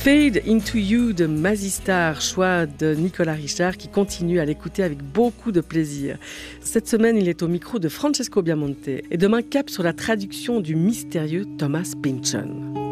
Fade Into You de Mazistar, choix de Nicolas Richard qui continue à l'écouter avec beaucoup de plaisir. Cette semaine, il est au micro de Francesco Biamonte et demain cap sur la traduction du mystérieux Thomas Pynchon.